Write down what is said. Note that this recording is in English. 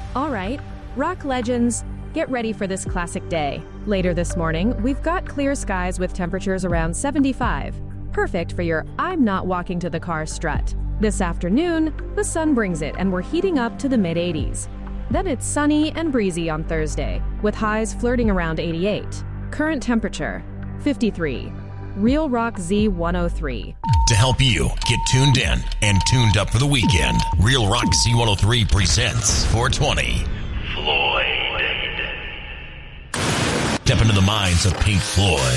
All right, rock legends, get ready for this classic day. Later this morning, we've got clear skies with temperatures around 75. Perfect for your I'm not walking to the car strut. This afternoon, the sun brings it and we're heating up to the mid-80s. Then it's sunny and breezy on Thursday, with highs flirting around 88. Current temperature, 53. Real Rock Z103. To help you get tuned in and tuned up for the weekend, Real Rock Z103 presents 420. Floyd. Step into the minds of Pink Floyd,